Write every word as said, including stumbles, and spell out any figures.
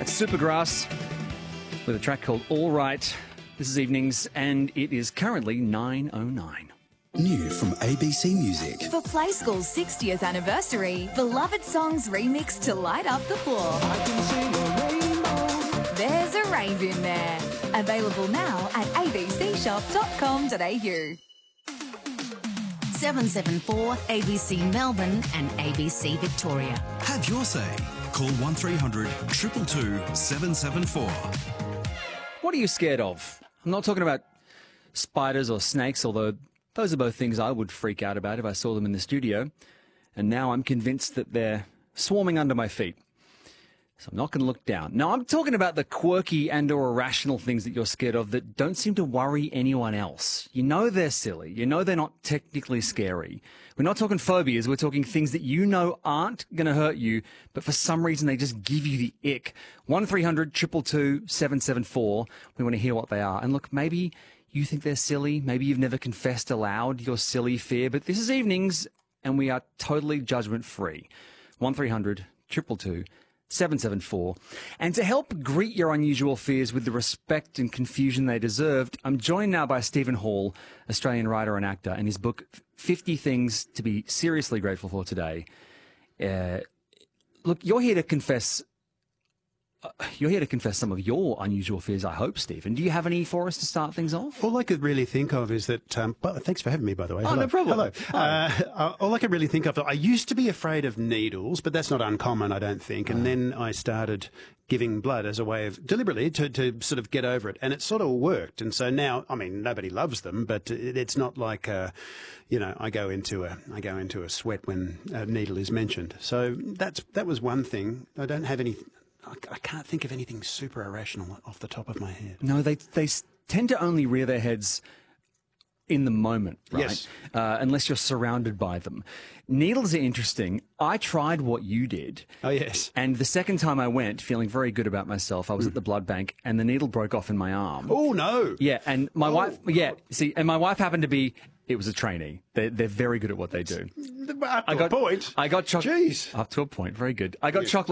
Supergrass with a track called All Right. This is Evenings, and it is currently nine oh nine. New from A B C Music. For Play School's sixtieth anniversary, beloved songs remixed to light up the floor. I can sing a rainbow. There's a rave in there. Available now at a b c shop dot com dot a u. seven seven four A B C Melbourne and A B C Victoria. Have your say. Call one three hundred two two two seven seven four. What are you scared of? I'm not talking about spiders or snakes, although those are both things I would freak out about if I saw them in the studio. And now I'm convinced that they're swarming under my feet. So I'm not going to look down. No, I'm talking about the quirky and or irrational things that you're scared of that don't seem to worry anyone else. You know they're silly. You know they're not technically scary. We're not talking phobias. We're talking things that you know aren't going to hurt you, but for some reason they just give you the ick. one three hundred two two two seven seven four. We want to hear what they are. And look, maybe you think they're silly. Maybe you've never confessed aloud your silly fear, but this is Evenings and we are totally judgment free. one three hundred two two two seven seven four. And to help greet your unusual fears with the respect and confusion they deserved, I'm joined now by Stephen Hall, Australian writer and actor, and his book, fifty Things to be Seriously Grateful for Today. Uh, look, you're here to confess... Uh, you're here to confess some of your unusual fears, I hope, Stephen. Do you have any for us to start things off? All I could really think of is that, um, well, thanks for having me, by the way. Oh, Hello. no problem. Hello. Hi. Uh, all I could really think of, I used to be afraid of needles, but that's not uncommon, I don't think. And then I started giving blood as a way of, deliberately, to, to sort of get over it. And it sort of worked. And so now, I mean, nobody loves them, but it, it's not like, uh, you know, I go into a, I go into a sweat when a needle is mentioned. So that's, that was one thing. I don't have any... I can't think of anything super irrational off the top of my head. No, they they s- tend to only rear their heads in the moment, right? Yes. Uh, unless you're surrounded by them. Needles are interesting. I tried what you did. Oh, yes. And the second time I went, feeling very good about myself, I was at the blood bank and the needle broke off in my arm. Oh, no. Yeah, and my Oh. wife, yeah, see, and my wife happened to be, it was a trainee. They're, they're very good at what they do. Up to I got, a point. I got chocolate. Jeez. Up to a point, very good. I got chocolate.